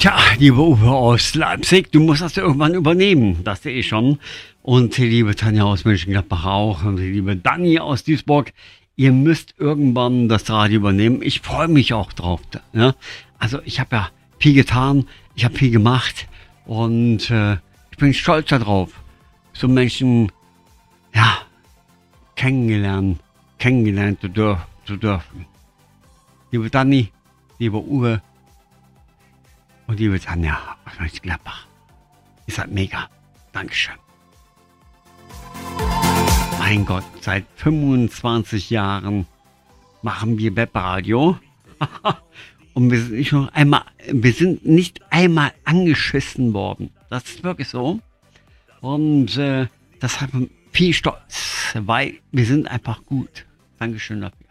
Tja, liebe Uwe aus Leipzig, du musst das irgendwann übernehmen, das sehe ich schon. Und die liebe Tanja aus Mönchengladbach auch und die liebe Dani aus Duisburg. Ihr müsst irgendwann das Radio übernehmen. Ich freue mich auch drauf. Ne? Also ich habe ja viel getan, ich habe viel gemacht und ich bin stolz darauf, so Menschen kennengelernt zu dürfen. Liebe Dani, liebe Uwe und liebe Tanja aus Mönchengladbach. Ihr seid mega. Dankeschön. Mein Gott, seit 25 Jahren machen wir Webradio. Und wir sind nicht einmal angeschissen worden. Das ist wirklich so. Und das hat viel Stolz, weil wir sind einfach gut. Dankeschön dafür.